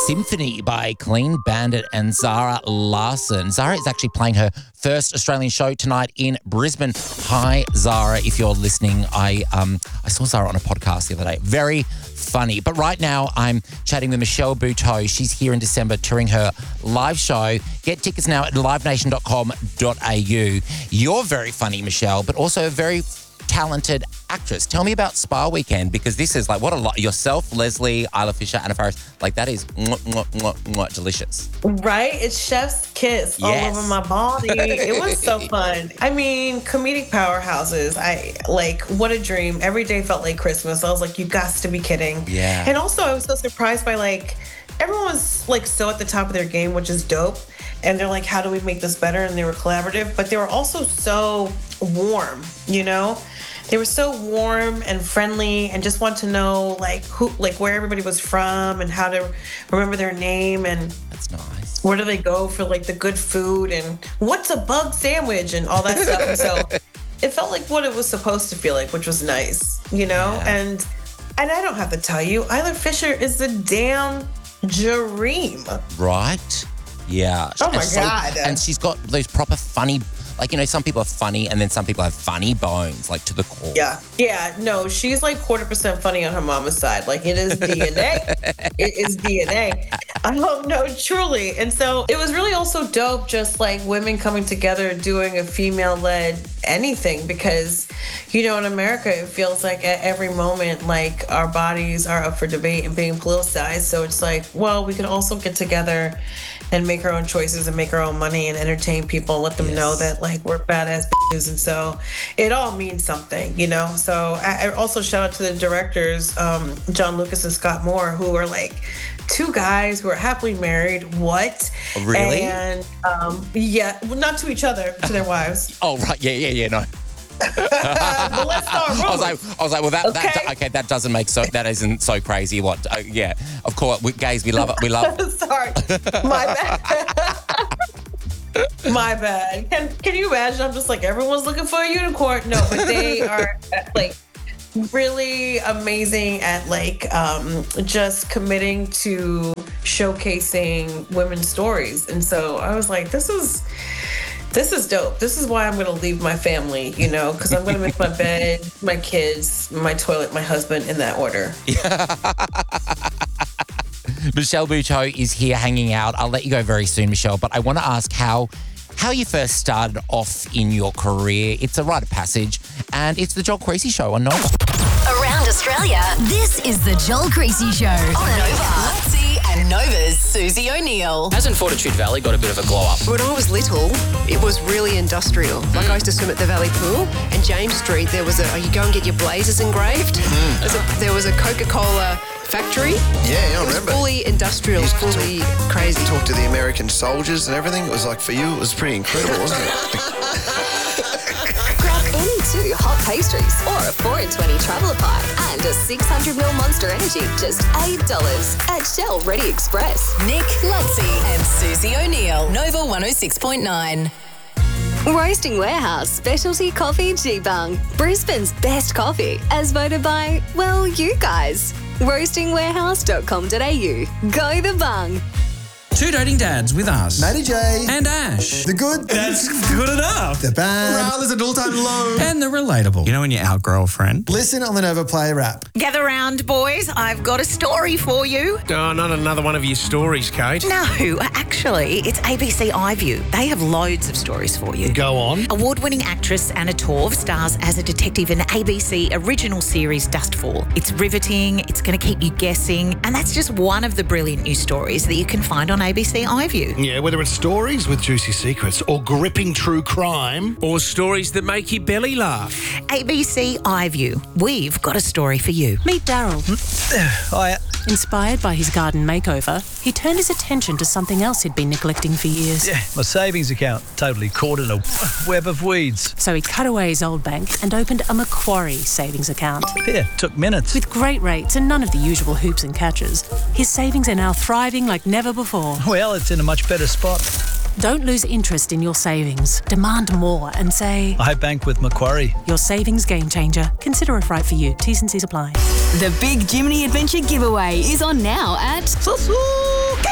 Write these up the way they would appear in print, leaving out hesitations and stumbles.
Symphony by Clean Bandit and Zara Larson. Zara is actually playing her first Australian show tonight in Brisbane. Hi, Zara, if you're listening. I saw Zara on a podcast the other day. Very funny. But right now I'm chatting with Michelle Buteau. She's here in December touring her live show. Get tickets now at livenation.com.au. You're very funny, Michelle, but also a very talented actress. Tell me about Spa Weekend, because this is like, what a lot. Yourself, Leslie, Isla Fisher, Anna Faris, like that is delicious. Right? It's chef's kiss all over my body. It was so fun. I mean, comedic powerhouses. What a dream. Every day felt like Christmas. I was like, you got to be kidding. Yeah. And also I was so surprised by everyone was like so at the top of their game, which is dope. And they're like, how do we make this better? And they were collaborative, but they were also so warm, you know? They were so warm and friendly and just want to know where everybody was from and how to remember their name and that's nice. Where do they go for the good food and what's a bug sandwich and all that stuff. And so it felt like what it was supposed to feel like, which was nice, you know? Yeah. And I don't have to tell you, Isla Fisher is the damn dream. Right? Yeah. Oh my God. And she's got those proper funny, some people are funny and then some people have funny bones, to the core. Yeah. Yeah. No, she's 1/4% funny on her mama's side. It is DNA. It is DNA. No, truly. And so it was really also dope, just women coming together doing a female-led anything, because, in America, it feels like at every moment, our bodies are up for debate and being politicized. So it's we can also get together and make our own choices and make our own money and entertain people and let them know that we're badass bitches. And so it all means something, So I also shout out to the directors, John Lucas and Scott Moore, who are two guys who are happily married. What? Oh, really? And not to each other, to their wives. Oh, right. Yeah, no. But let's start rolling. I was like, well, that doesn't make that isn't so crazy. What? Yeah, of course, gays, we love it. We love it. Sorry, my bad. My bad. Can you imagine? I'm just everyone's looking for a unicorn. No, but they are really amazing at just committing to showcasing women's stories. And so I was like, this is dope. This is why I'm going to leave my family, because I'm going to make my bed, my kids, my toilet, my husband in that order. Michelle Buteau is here hanging out. I'll let you go very soon, Michelle, but I want to ask how you first started off in your career. It's a rite of passage, and it's the Joel Creasy Show on Nova. Around Australia, this is the Joel Creasy Show on Nova. Lexi and Nova's Susie O'Neill. Hasn't Fortitude Valley got a bit of a glow up? When I was little, it was really industrial. I used to swim at the Valley Pool, and James Street, there was you go and get your blazers engraved. There was a Coca-Cola factory. Yeah, I remember. It was fully industrial, fully crazy. Talk to the American soldiers and everything. It was for you, it was pretty incredible, wasn't it? Grab any 2 hot pastries or a 4 in 20 traveller pie and a 600ml Monster Energy, just $8 at Shell Ready Express. Nick, Lexi and Susie O'Neill, Nova 106.9. Roasting Warehouse Specialty Coffee G-Bung. Brisbane's best coffee, as voted by, you guys. roastingwarehouse.com.au. Go the bung. 2 dating dads with us. Matty J. And Ash. The good. That's good enough. The bad. Raul is an all-time low. And the relatable. You know when you outgrow a friend? Listen on the Nova Play Wrap. Gather round, boys. I've got a story for you. Oh, not another one of your stories, Kate. No, actually, it's ABC iView. They have loads of stories for you. Go on. Award-winning actress Anna Torv stars as a detective in the ABC original series Dustfall. It's riveting, it's going to keep you guessing, and that's just one of the brilliant new stories that you can find on ABC iView. Yeah, whether it's stories with juicy secrets or gripping true crime or stories that make your belly laugh. ABC iView. We've got a story for you. Meet Daryl. Hiya. Inspired by his garden makeover, he turned his attention to something else he'd been neglecting for years. Yeah, my savings account totally caught in a web of weeds. So he cut away his old bank and opened a Macquarie savings account. Yeah, took minutes. With great rates and none of the usual hoops and catches, his savings are now thriving like never before. Well, it's in a much better spot. Don't lose interest in your savings. Demand more and say, I bank with Macquarie. Your savings game changer. Consider if right for you. T's and C's apply. The Big Jiminy Adventure giveaway is on now at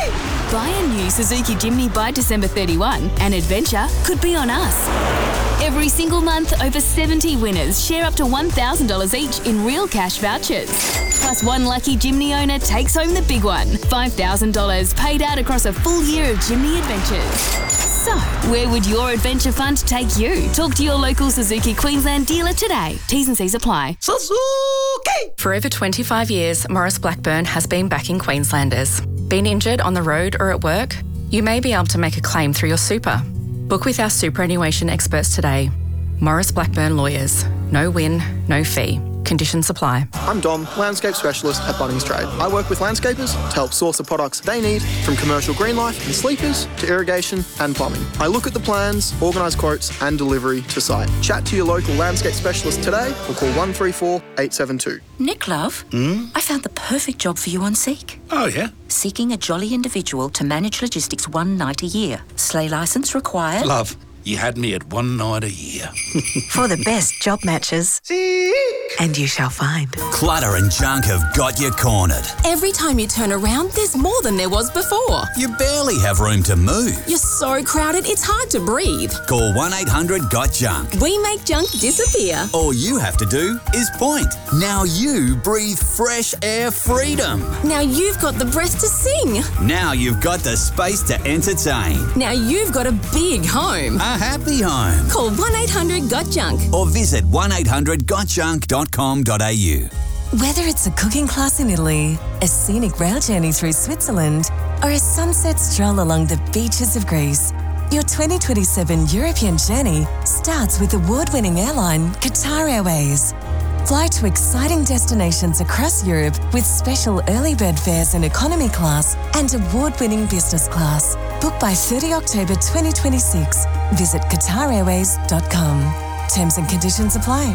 Buy a new Suzuki Jimny by December 31 and adventure could be on us. Every single month, over 70 winners share up to $1,000 each in real cash vouchers. Plus, one lucky Jimny owner takes home the big one, $5,000 paid out across a full year of Jimny adventures. So, where would your adventure fund take you? Talk to your local Suzuki Queensland dealer today. T's and C's apply. Suzuki! For over 25 years, Morris Blackburn has been backing Queenslanders. Been injured on the road or at work? You may be able to make a claim through your super. Book with our superannuation experts today. Morris Blackburn Lawyers. No win, no fee. Conditions apply. I'm Dom, landscape specialist at Bunnings Trade. I work with landscapers to help source the products they need, from commercial green life and sleepers to irrigation and plumbing. I look at the plans, organise quotes and delivery to site. Chat to your local landscape specialist today or call 134 872. Nick, love, I found the perfect job for you on Seek. Oh, yeah? Seeking a jolly individual to manage logistics one night a year. Sleigh licence required. Love, you had me at one night a year. For the best job matches. And you shall find. Clutter and junk have got you cornered. Every time you turn around, there's more than there was before. You barely have room to move. You're so crowded, it's hard to breathe. Call 1-800-GOT-JUNK. We make junk disappear. All you have to do is point. Now you breathe fresh air freedom. Now you've got the breath to sing. Now you've got the space to entertain. Now you've got a big home. A happy home. Call 1-800-GOT-JUNK. Or visit 1-800-GOT-JUNK.com.au. Whether it's a cooking class in Italy, a scenic rail journey through Switzerland, or a sunset stroll along the beaches of Greece, your 2027 European journey starts with award-winning airline Qatar Airways. Fly to exciting destinations across Europe with special early bird fares in economy class and award-winning business class. Book by 30 October 2026. Visit QatarAirways.com. Terms and conditions apply.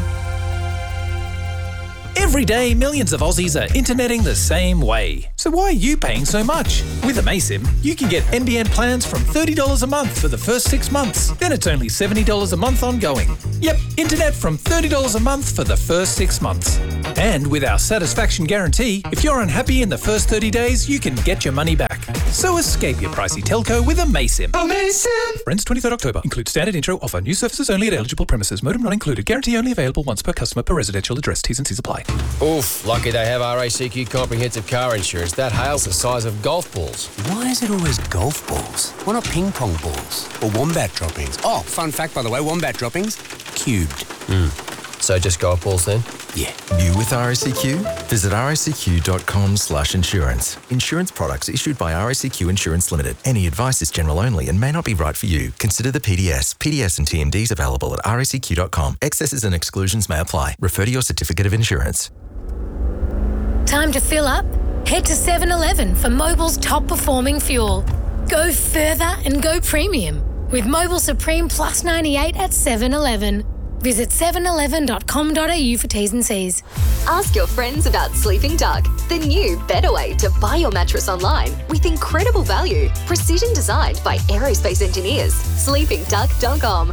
Every day, millions of Aussies are interneting the same way. So why are you paying so much? With Amaysim, you can get NBN plans from $30 a month for the first 6 months. Then it's only $70 a month ongoing. Yep, internet from $30 a month for the first 6 months. And with our satisfaction guarantee, if you're unhappy in the first 30 days, you can get your money back. So escape your pricey telco with Amaysim. Amaysim! Friends, 23rd October. Include standard intro offer. New services only at eligible premises. Modem not included. Guarantee only available once per customer per residential address. T's and C's apply. Oof, lucky they have RACQ comprehensive car insurance. That hail's the size of golf balls. Why is it always golf balls? Why not ping pong balls? Or wombat droppings? Oh, fun fact, by the way, wombat droppings, cubed. So just golf balls then? Yeah. New with RACQ? Visit racq.com/insurance. Insurance products issued by RACQ Insurance Limited. Any advice is general only and may not be right for you. Consider the PDS. PDS and TMDs available at racq.com. Excesses and exclusions may apply. Refer to your certificate of insurance. Time to fill up? Head to 7-Eleven for Mobil's top performing fuel. Go further and go premium with Mobil Supreme Plus 98 at 7-Eleven. Visit 711.com.au for T's and C's. Ask your friends about Sleeping Duck, the new, better way to buy your mattress online with incredible value. Precision designed by aerospace engineers. SleepingDuck.com.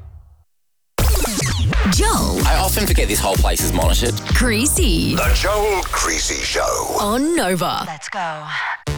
Joel. I often forget this whole place is monitored. Creasy. The Joel Creasy Show. On Nova. Let's go.